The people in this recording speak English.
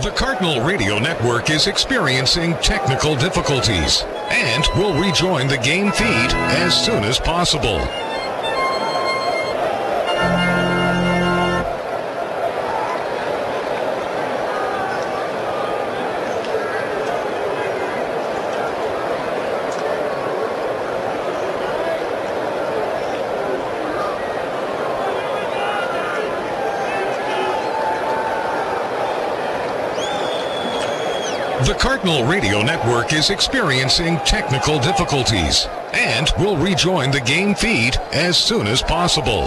The Cardinal Radio Network is experiencing technical difficulties and will rejoin the game feed as soon as possible. The Cardinal Radio Network is experiencing technical difficulties and will rejoin the game feed as soon as possible.